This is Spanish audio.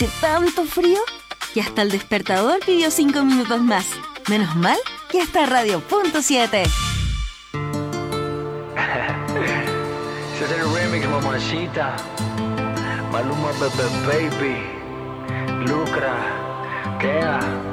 hace tanto frío que hasta el despertador pidió 5 minutos más. Menos mal que está Radio.7. Ese es el remix, mamacita. Maluma, Baby, Lucra, Kea.